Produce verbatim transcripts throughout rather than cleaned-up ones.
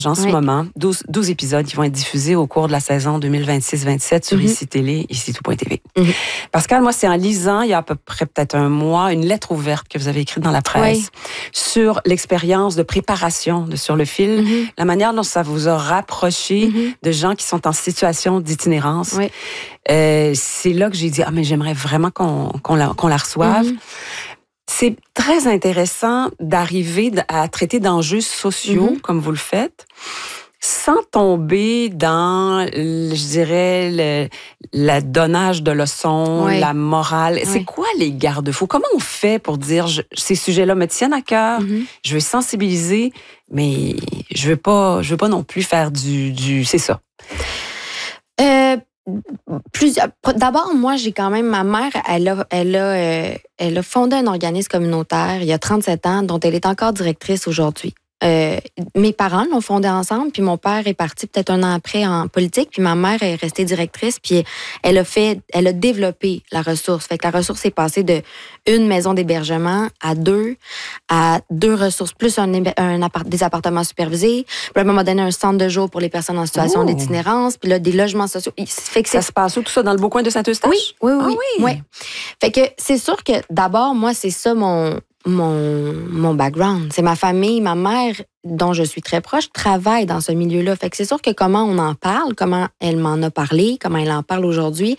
En ce oui. moment, douze, douze épisodes qui vont être diffusés au cours de la saison deux mille vingt-six vingt-sept sur mm-hmm. Ici Télé, ici tout point T V. Mm-hmm. Pascal, moi, c'est en lisant, il y a à peu près peut-être un mois, une lettre ouverte que vous avez écrite dans la presse oui. sur l'expérience de préparation de Sur le fil, mm-hmm. la manière dont ça vous a rapproché mm-hmm. de gens qui sont en situation d'itinérance. Oui. Euh, c'est là que j'ai dit, ah, mais j'aimerais vraiment qu'on, qu'on, la, qu'on la reçoive. Mm-hmm. C'est très intéressant d'arriver à traiter d'enjeux sociaux, mm-hmm. comme vous le faites, sans tomber dans, je dirais, le, le donnage de leçons, oui. la morale. Oui. C'est quoi les garde-fous? Comment on fait pour dire, je, ces sujets-là me tiennent à cœur, mm-hmm. je veux sensibiliser, mais je veux pas, je veux pas non plus faire du... du c'est ça. Euh... Plus, d'abord, moi, j'ai quand même... Ma mère, elle a, elle, a, euh, elle a fondé un organisme communautaire il y a trente-sept ans, dont elle est encore directrice aujourd'hui. Euh, mes parents l'ont fondé ensemble, puis mon père est parti peut-être un an après en politique, puis ma mère est restée directrice, puis elle a fait, elle a développé la ressource. Fait que la ressource est passée de une maison d'hébergement à deux, à deux ressources, plus un, un appart, des appartements supervisés, puis à un moment donné, un centre de jour pour les personnes en situation oh. d'itinérance, puis là, des logements sociaux. Fait que ça se passe où, tout ça, dans le beau coin de Saint-Eustache? Oui, oui, oui. Ah, oui. oui. Fait que c'est sûr que d'abord, moi, c'est ça mon... Mon, mon background. C'est ma famille, ma mère, dont je suis très proche, travaille dans ce milieu-là. Fait que c'est sûr que comment on en parle, comment elle m'en a parlé, comment elle en parle aujourd'hui,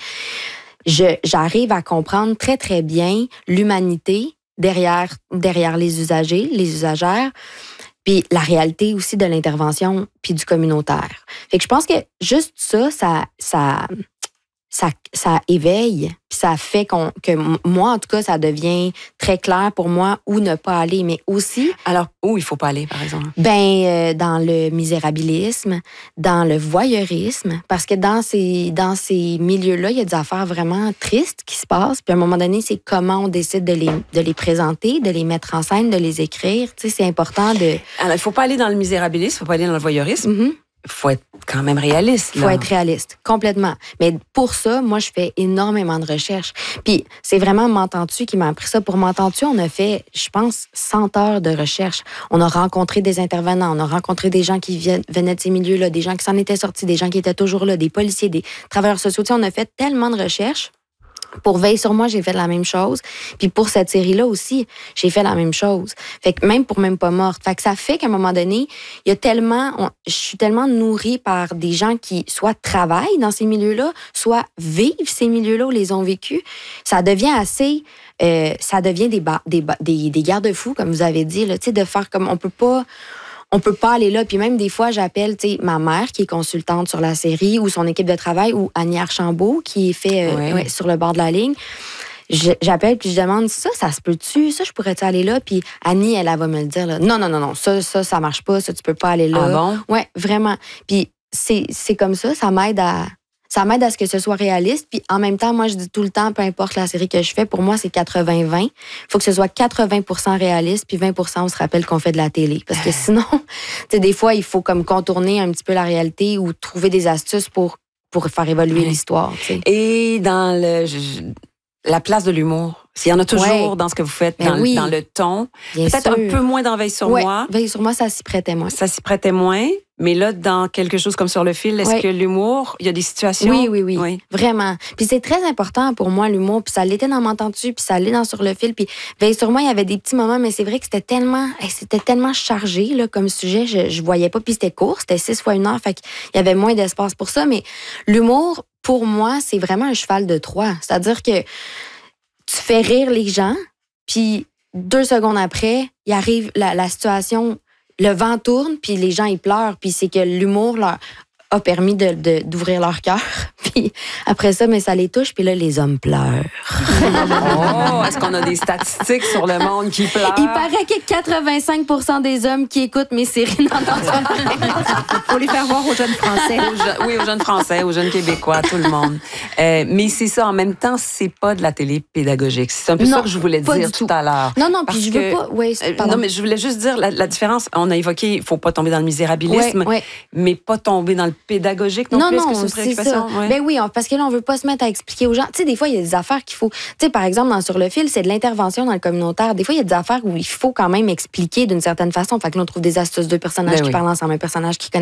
je, j'arrive à comprendre très, très bien l'humanité derrière, derrière les usagers, les usagères, puis la réalité aussi de l'intervention puis du communautaire. Fait que je pense que juste ça, ça... ça Ça, ça éveille, puis ça fait qu'on, que moi, en tout cas, ça devient très clair pour moi où ne pas aller, mais aussi... Alors, où il faut pas aller, par exemple? Ben, euh, dans le misérabilisme, dans le voyeurisme, parce que dans ces, dans ces milieux-là, il y a des affaires vraiment tristes qui se passent, puis à un moment donné, c'est comment on décide de les, de les présenter, de les mettre en scène, de les écrire, tu sais, c'est important de... Alors, il faut pas aller dans le misérabilisme, il faut pas aller dans le voyeurisme. Mm-hmm. Il faut être quand même réaliste. Il faut être réaliste, complètement. Mais pour ça, moi, je fais énormément de recherches. Puis c'est vraiment M'entends-tu qui m'a appris ça. Pour M'entends-tu, on a fait, je pense, cent heures de recherche. On a rencontré des intervenants, on a rencontré des gens qui venaient de ces milieux-là, des gens qui s'en étaient sortis, des gens qui étaient toujours là, des policiers, des travailleurs sociaux. Tu sais, on a fait tellement de recherches. Pour Veille sur moi, j'ai fait la même chose. Puis pour cette série-là aussi, j'ai fait la même chose. Fait que même pour Même pas morte. Fait que ça fait qu'à un moment donné, il y a tellement... On, je suis tellement nourrie par des gens qui soit travaillent dans ces milieux-là, soit vivent ces milieux-là ou les ont vécus. Ça devient assez... Euh, ça devient des, ba- des, ba- des, des garde-fous, comme vous avez dit, là, tu sais, de faire comme... On peut pas... On peut pas aller là. Puis même des fois, j'appelle, tu sais, ma mère qui est consultante sur la série ou son équipe de travail ou Annie Archambault qui est fait euh, ouais. Ouais, sur le bord de la ligne. Je, j'appelle puis je demande ça, ça se peut-tu? Ça, je pourrais-tu aller là? Puis Annie, elle, elle va me le dire. Là. Non, non, non, non, ça, ça, ça marche pas. Ça, tu peux pas aller là. Ah bon? Ouais, vraiment. Puis c'est, c'est comme ça, ça m'aide à... Ça m'aide à ce que ce soit réaliste. Puis en même temps, moi, je dis tout le temps, peu importe la série que je fais, pour moi, c'est quatre-vingts vingt. Il faut que ce soit quatre-vingts pour cent réaliste, puis vingt pour cent on se rappelle qu'on fait de la télé. Parce que sinon, tu sais, des fois, il faut comme contourner un petit peu la réalité ou trouver des astuces pour, pour faire évoluer oui. l'histoire. Tu sais. Et dans le... Je, la place de l'humour. S'il y en a toujours ouais. dans ce que vous faites, dans, oui. dans le ton. Bien Peut-être sûr. Un peu moins dans Veille sur ouais. moi. Veille sur moi, ça s'y prêtait moins. Ça s'y prêtait moins. Mais là, dans quelque chose comme Sur le fil, est-ce ouais. que l'humour, il y a des situations? Oui, oui, oui, oui. Vraiment. Puis c'est très important pour moi, l'humour. Puis ça l'était dans M'entends-tu, puis ça l'est dans Sur le fil. Puis Veille sur moi, il y avait des petits moments, mais c'est vrai que c'était tellement, c'était tellement chargé là, comme sujet. Je, je voyais pas. Puis c'était court, c'était six fois une heure. Fait qu'il y avait moins d'espace pour ça. Mais l'humour, pour moi, c'est vraiment un cheval de Troie. C'est-à-dire que tu fais rire les gens, puis deux secondes après, il arrive la, la situation, le vent tourne, puis les gens, ils pleurent, puis c'est que l'humour leur a permis de, de, d'ouvrir leur cœur. Puis après ça, mais ça les touche, puis là, les hommes pleurent. Oh, est-ce qu'on a des statistiques sur le monde qui pleure? Il paraît qu'il y a quatre-vingt-cinq pour cent des hommes qui écoutent mes séries d'entendre. Faut les faire voir aux jeunes Français. Aux je, oui, aux jeunes Français, aux jeunes Québécois, tout le monde. Euh, mais c'est ça, en même temps, c'est pas de la télé pédagogique. C'est un peu non, ça que je voulais dire tout à l'heure. Non, non, puis je veux pas... Oui, non, mais je voulais juste dire la, la différence. On a évoqué, il faut pas tomber dans le misérabilisme, ouais, ouais. mais pas tomber dans le pédagogique non, non plus. Non, est-ce que c'est une préoccupation? Ouais. Ben oui, on, parce que là, on veut pas se mettre à expliquer aux gens. Tu sais, des fois, il y a des affaires qu'il faut... Tu sais, par exemple, dans Sur le fil, c'est de l'intervention dans le communautaire. Des fois, il y a des affaires où il faut quand même expliquer d'une certaine façon. Fait que là, on trouve des astuces, deux personnages Ben qui oui. parlent ensemble, un personnage qui connaît